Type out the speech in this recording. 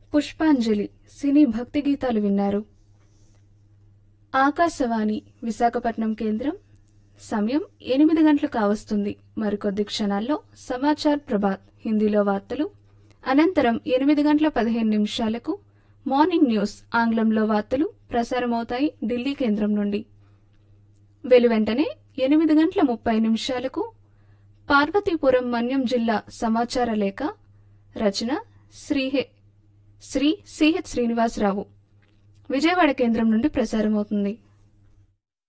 పుష్పాంజలి సినీ భక్తి గీతాలు విన్నారు. ఆకాశవాణి విశాఖపట్నం కేంద్రం. సమయం 8 గంటలు కావస్తుంది. మరికొద్ది క్షణాల్లో సమాచార్ ప్రభాత్ హిందీలో వార్తలు, అనంతరం 8 గంటల 15 నిమిషాలకు మార్నింగ్ న్యూస్ ఆంగ్లంలో వార్తలు ప్రసారమవుతాయి ఢిల్లీ కేంద్రం నుండి. వెలువెంటనే 8 గంటల 30 నిమిషాలకు పార్వతీపురం మన్యం జిల్లా సమాచార లేఖ, రచన శ్రీ సిహెచ్ శ్రీనివాసరావు, విజయవాడ కేంద్రం నుండి ప్రసారమవుతుంది.